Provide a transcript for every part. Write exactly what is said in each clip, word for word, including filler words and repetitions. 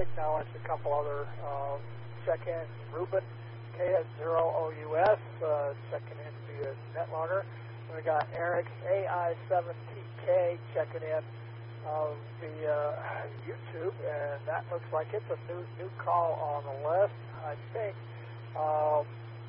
Greg. Now it's a couple other uh, check-ins. Ruben, K S zero O U S, uh, checking in via NetLogger. We got Eric, A I seven T K, checking in uh, via YouTube, and that looks like it's a new new call on the list, I think. Um,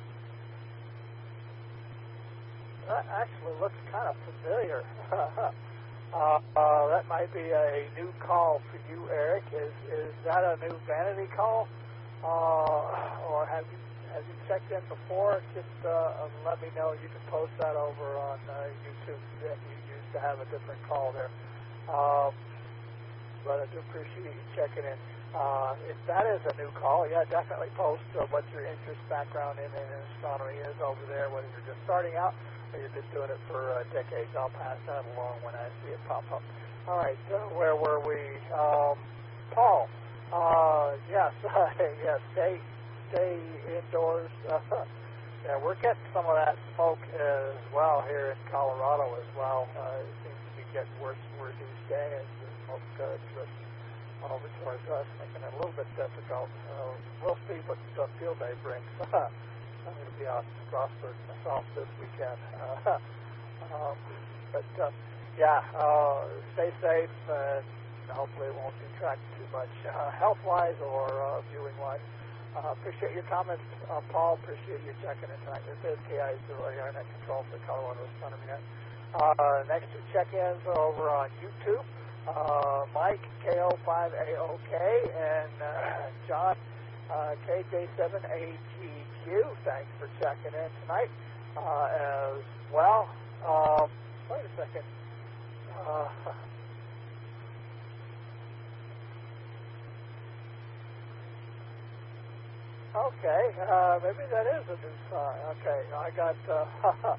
that actually looks kind of familiar. uh, uh, that might be a new call for you, Eric. Is is that a new vanity call, uh, or have you have you checked in before? Just uh, let me know. You can post that over on uh, YouTube. That you used to have a different call there, um, but I do appreciate you checking in. Uh, if that is a new call, yeah, definitely post uh, what your interest background in, in astronomy is over there, whether you're just starting out or you've been doing it for uh, decades. I'll pass that along when I see it pop up. All right, uh, where were we? Um, Paul, uh, yes, yes, stay, stay indoors. Yeah, we're getting some of that smoke as well here in Colorado as well. Uh, it seems to be getting worse and worse each day as the smoke uh, drifts over towards us, making it a little bit difficult. Uh, we'll see what the field day brings. I'm going to be out in Strasburg myself this weekend. Uh, um, but, uh, yeah, uh, stay safe, and hopefully it won't detract too much uh, health-wise or uh, viewing-wise. Uh, appreciate your comments, uh, Paul. Appreciate you checking in tonight. This is K I zero Internet Control for Colorado Astronomy Net. Uh, next two check-ins are over on YouTube. Uh, Mike, K O five A O K, and uh, John, uh, K J seven A G Q. Thanks for checking in tonight uh, as well. Um, wait a second. Uh, okay, uh, maybe that is a new sign. Okay, I got... Uh,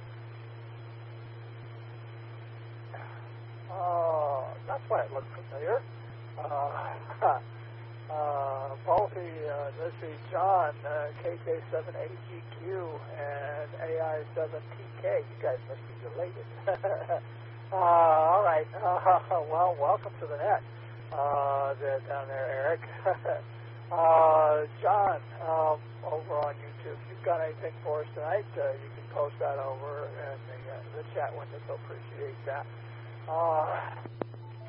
Uh, that's why it looks familiar. Uh, uh, Paulty, uh, let's see, John, uh, K J seven A G Q, and A I seven T K. You guys must be related. uh, all right. Uh, well, welcome to the net uh, there, down there, Eric. uh, John, um, over on YouTube, if you've got anything for us tonight, uh, you can post that over in the, uh, the chat window, so appreciate that. Uh,